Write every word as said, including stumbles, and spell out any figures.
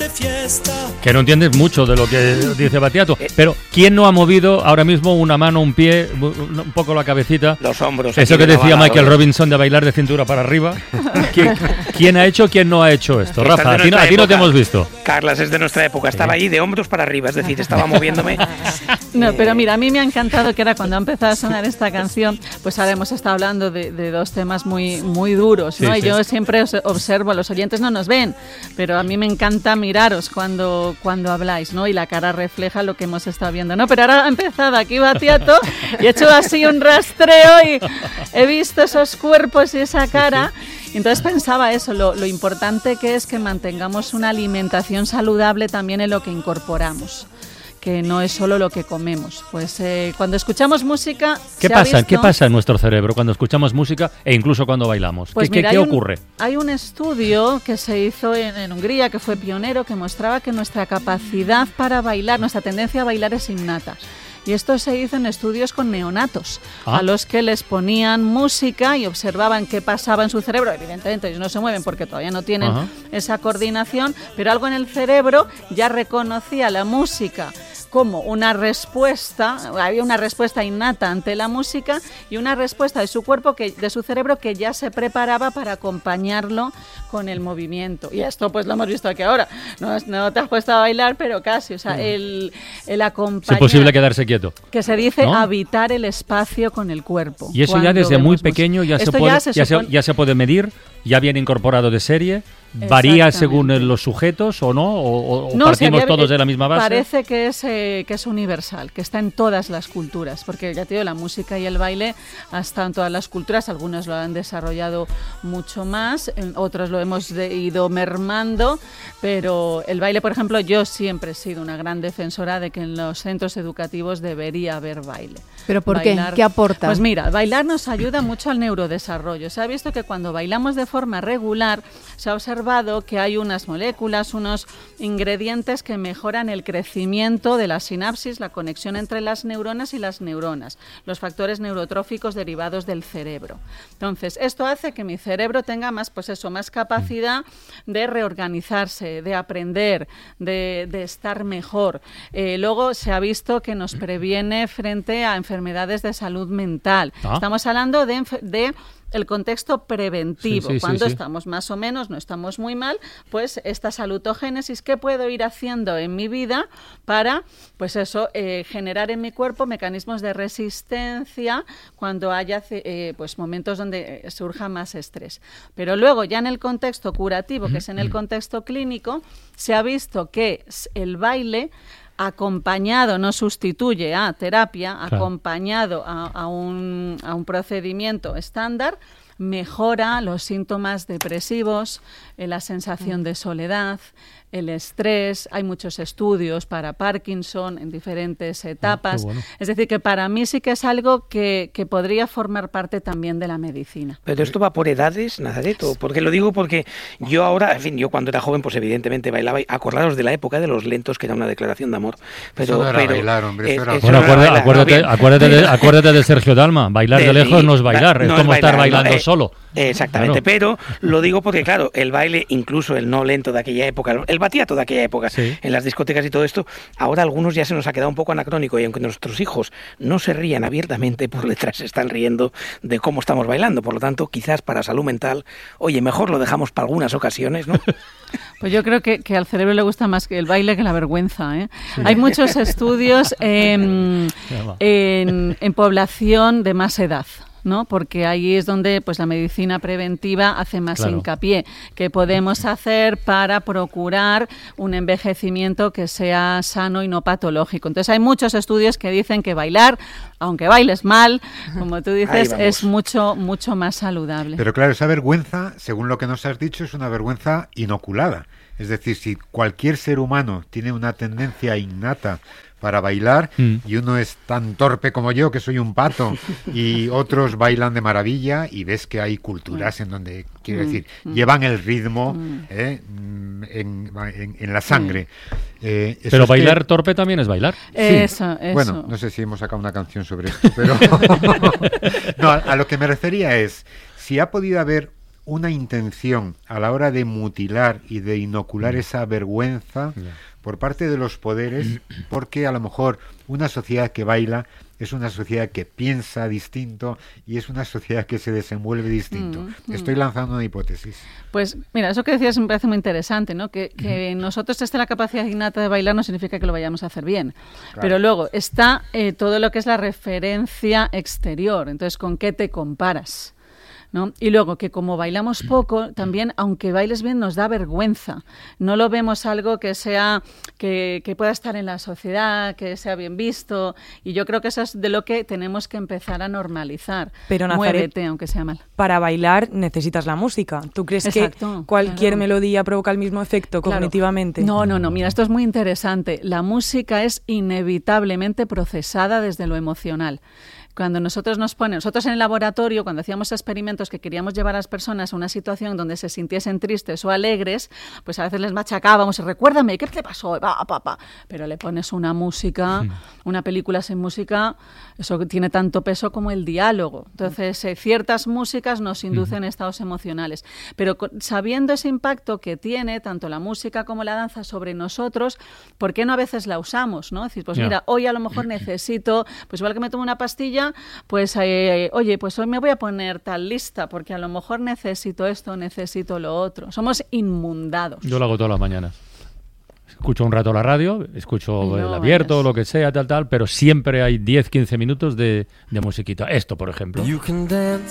fiesta. Que no entiendes mucho de lo que dice Battiato, pero ¿quién no ha movido ahora mismo una mano, un pie, un poco la cabecita? Los hombros. Eso que decía Michael Robinson de bailar de cintura para arriba. ¿Quién, quién ha hecho, quién no ha hecho esto? Rafa, a ti, a ti no te hemos visto. Carlas es de nuestra época, estaba ahí de hombros para arriba, es decir, estaba moviéndome. No, pero mira, a mí me ha encantado que era cuando ha empezado a sonar esta canción, pues ahora hemos estado hablando de, de dos temas muy, muy duros, ¿no? Sí, y sí. Yo siempre os observo, los oyentes no nos ven, pero a mí me encanta miraros cuando, cuando habláis, ¿no? Y la cara refleja lo que hemos estado viendo, ¿no? Pero ahora ha empezado aquí Battiato y he hecho así un rastreo y he visto esos cuerpos y esa cara. Sí, sí. Y entonces pensaba eso, lo, lo importante que es que mantengamos una alimentación saludable también en lo que incorporamos, que no es solo lo que comemos. Pues eh, cuando escuchamos música... ¿Qué pasa? Visto... ¿Qué pasa en nuestro cerebro cuando escuchamos música e incluso cuando bailamos? Pues ¿Qué, mira, ¿qué, ¿qué hay ocurre? Un, hay un estudio que se hizo en, en Hungría, que fue pionero, que mostraba que nuestra capacidad para bailar, nuestra tendencia a bailar es innata. Y esto se hizo en estudios con neonatos, ¿Ah? a los que les ponían música y observaban qué pasaba en su cerebro. Evidentemente ellos no se mueven porque todavía no tienen Ajá. esa coordinación, pero algo en el cerebro ya reconocía la música como una respuesta, había una respuesta innata ante la música y una respuesta de su cuerpo, que, de su cerebro, que ya se preparaba para acompañarlo con el movimiento. Y esto pues lo hemos visto aquí ahora. No, no te has puesto a bailar, pero casi. O sea, mm. el, el acompañar... Es posible quedarse quieto. Que se dice ¿no? habitar el espacio con el cuerpo. Y eso ya desde muy pequeño ya se, puede, ya, se ya, supone... se, ya se puede medir, ya viene incorporado de serie. ¿Varía según los sujetos o no? ¿O, o no, partimos o sea, todos eh, de la misma base? Parece que es, eh, que es universal, que está en todas las culturas, porque ya te digo, la música y el baile ha estado en todas las culturas, algunos lo han desarrollado mucho más, otros lo hemos de, ido mermando, pero el baile, por ejemplo, yo siempre he sido una gran defensora de que en los centros educativos debería haber baile. ¿Pero por bailar, qué? ¿Qué aporta? Pues mira, bailar nos ayuda mucho al neurodesarrollo. Se ha visto que cuando bailamos de forma regular, se ha observado que hay unas moléculas, unos ingredientes que mejoran el crecimiento de la sinapsis, la conexión entre las neuronas y las neuronas, los factores neurotróficos derivados del cerebro. Entonces, esto hace que mi cerebro tenga más, pues eso, más capacidad de reorganizarse, de aprender, de, de estar mejor. Eh, luego se ha visto que nos previene frente a enfermedades de salud mental. ¿Ah? Estamos hablando de, de el contexto preventivo, sí, sí, cuando sí, sí. estamos más o menos, no estamos muy mal, pues esta salutogénesis, ¿qué puedo ir haciendo en mi vida para, pues eso, eh, generar en mi cuerpo mecanismos de resistencia cuando haya eh, pues momentos donde surja más estrés? Pero luego, ya en el contexto curativo, que es en el contexto clínico, se ha visto que el baile acompañado, no sustituye a terapia, claro. acompañado a, a, un, a un procedimiento estándar, mejora los síntomas depresivos, eh, la sensación de soledad, el estrés. Hay muchos estudios para Parkinson en diferentes etapas. Ah, bueno. Es decir, que para mí sí que es algo que, que podría formar parte también de la medicina. Pero esto va por edades, Nazareto, porque lo digo porque yo ahora, en fin, yo cuando era joven, pues evidentemente bailaba. Acordaros de la época de los lentos, que era una declaración de amor. Pero, eso no era pero, bailar, hombre. Eso eh, era eso bueno, no era acuérdate, bailar, acuérdate, no, acuérdate, de, acuérdate de Sergio Dalma. Bailar de, de lejos no es bailar, no es como es bailar, estar bailando no, eh, solo. Exactamente, claro. Pero lo digo porque, claro, el baile, incluso el no lento de aquella época, el Battiato de aquella época, sí. en las discotecas y todo esto, ahora algunos ya se nos ha quedado un poco anacrónico, y aunque nuestros hijos no se rían abiertamente, por detrás se están riendo de cómo estamos bailando. Por lo tanto, quizás para salud mental, oye, mejor lo dejamos para algunas ocasiones, ¿no? Pues yo creo que, que al cerebro le gusta más que el baile que la vergüenza, ¿eh? Sí. Hay muchos estudios en, en, en población de más edad, ¿no? Porque ahí es donde pues la medicina preventiva hace más claro. hincapié, que podemos hacer para procurar un envejecimiento que sea sano y no patológico. Entonces hay muchos estudios que dicen que bailar, aunque bailes mal, como tú dices, es mucho mucho más saludable. Pero claro, esa vergüenza, según lo que nos has dicho, es una vergüenza inoculada. Es decir, si cualquier ser humano tiene una tendencia innata para bailar, mm. y uno es tan torpe como yo, que soy un pato, y otros bailan de maravilla, y ves que hay culturas mm. en donde, quiero mm. decir, mm. llevan el ritmo mm. eh, en, en, en la sangre. Mm. Eh, eso pero es bailar que... torpe también es bailar. Sí. Eso, eso. Bueno, no sé si hemos sacado una canción sobre esto, pero... no, a, a lo que me refería es, si ha podido haber una intención a la hora de mutilar y de inocular esa vergüenza yeah. por parte de los poderes, porque a lo mejor una sociedad que baila es una sociedad que piensa distinto y es una sociedad que se desenvuelve distinto. Mm, Estoy lanzando una hipótesis. Pues mira, eso que decías me parece muy interesante, ¿no? Que, que mm. nosotros esté la capacidad innata de bailar no significa que lo vayamos a hacer bien. Claro. Pero luego está eh, todo lo que es la referencia exterior. Entonces, ¿con qué te comparas? ¿No? Y luego que como bailamos poco, también aunque bailes bien nos da vergüenza. No lo vemos algo que sea que, que pueda estar en la sociedad, que sea bien visto, y yo creo que eso es de lo que tenemos que empezar a normalizar. Pero Nazaret, muévete aunque sea mal. Para bailar necesitas la música. ¿Tú crees Exacto, que cualquier claro. melodía provoca el mismo efecto claro. cognitivamente? No, no, no. Mira, esto es muy interesante. La música es inevitablemente procesada desde lo emocional. Cuando nosotros nos ponen, nosotros en el laboratorio, cuando hacíamos experimentos que queríamos llevar a las personas a una situación donde se sintiesen tristes o alegres, pues a veces les machacábamos y recuérdame, ¿qué te pasó? Pa, pa, pa. Pero le pones una música, sí. una película sin música, eso tiene tanto peso como el diálogo. Entonces, eh, ciertas músicas nos inducen uh-huh. estados emocionales. Pero con, sabiendo ese impacto que tiene tanto la música como la danza sobre nosotros, ¿por qué no a veces la usamos? ¿No? Es decir, pues yeah. mira, hoy a lo mejor necesito, pues igual que me tomo una pastilla, pues eh, oye, pues hoy me voy a poner tal lista porque a lo mejor necesito esto, necesito lo otro. Somos inmundados. Yo lo hago todas las mañanas. Escucho un rato la radio, escucho no, el abierto, es... lo que sea, tal, tal, pero siempre hay diez, quince minutos de, de musiquita. Esto, por ejemplo.